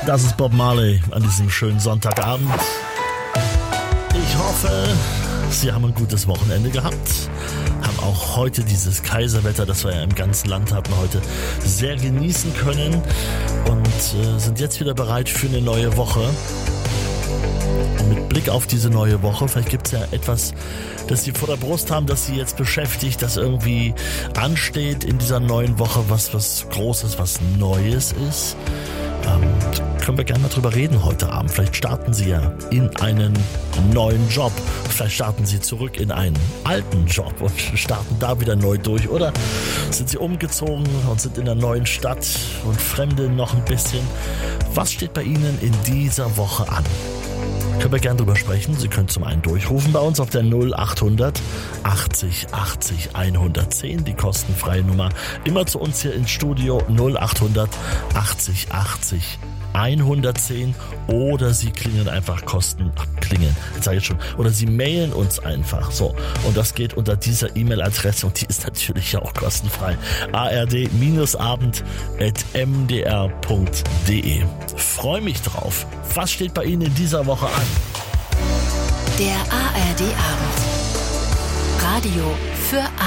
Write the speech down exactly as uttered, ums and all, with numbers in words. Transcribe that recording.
Das ist Bob Marley an diesem schönen Sonntagabend. Ich hoffe, Sie haben ein gutes Wochenende gehabt, haben auch heute dieses Kaiserwetter, das wir ja im ganzen Land hatten, heute sehr genießen können und äh, sind jetzt wieder bereit für eine neue Woche. Und mit Blick auf diese neue Woche, vielleicht gibt es ja etwas, das Sie vor der Brust haben, das Sie jetzt beschäftigt, das irgendwie ansteht in dieser neuen Woche, was was Großes, was Neues ist. Ähm, können wir gerne mal drüber reden heute Abend. Vielleicht starten Sie ja in einen neuen Job. Vielleicht starten Sie zurück in einen alten Job und starten da wieder neu durch. Oder sind Sie umgezogen und sind in einer neuen Stadt und fremdeln noch ein bisschen. Was steht bei Ihnen in dieser Woche an? Können wir gerne drüber sprechen. Sie können zum einen durchrufen bei uns auf der null achthundert achtzig achtzig hundertzehn, die kostenfreie Nummer. Immer zu uns hier ins Studio null achthundert achtzig achtzig hundertzehn oder Sie klingeln einfach Kosten, ach, klingeln, jetzt sage ich schon, oder Sie mailen uns einfach, so, und das geht unter dieser E-Mail-Adresse und die ist natürlich auch kostenfrei, a r d abend at m d r punkt d e. Freue mich drauf. Was steht bei Ihnen in dieser Woche an? Der A R D Abend. Radio für